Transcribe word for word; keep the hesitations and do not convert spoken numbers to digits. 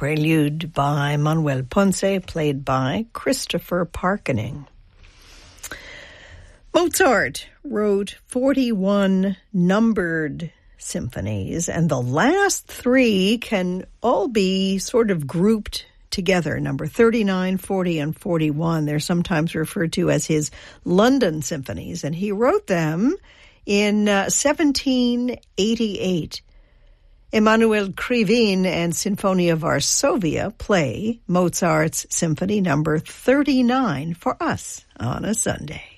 prelude by Manuel Ponce, played by Christopher Parkening. Mozart wrote forty-one numbered symphonies, and the last three can all be sort of grouped together, number thirty-nine, forty, and forty-one. They're sometimes referred to as his London symphonies, and he wrote them in uh, seventeen eighty-eight. Emanuel Krivine and Sinfonia Varsovia play Mozart's Symphony number thirty-nine for us on a Sunday.